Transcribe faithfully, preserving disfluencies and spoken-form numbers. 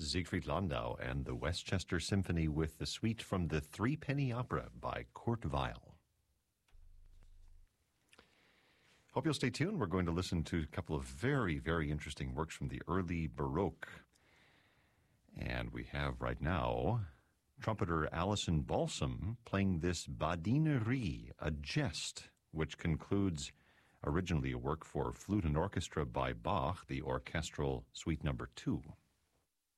Siegfried Landau and the Westchester Symphony with the suite from the Three Penny Opera by Kurt Weill. Hope you'll stay tuned. We're going to listen to a couple of very, very interesting works from the early Baroque. And we have right now trumpeter Alison Balsam playing this Badinerie, a jest, which concludes originally a work for flute and orchestra by Bach, the orchestral suite number two.